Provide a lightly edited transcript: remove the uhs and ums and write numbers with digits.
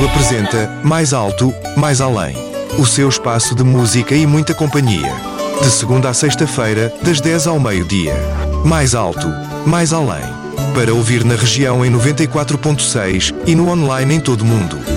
apresenta Mais Alto, Mais Além. O seu espaço de música e muita companhia. De segunda a sexta-feira, das 10 ao meio-dia. Mais Alto, Mais Além. Para ouvir na região em 94.6 e no online em todo o mundo.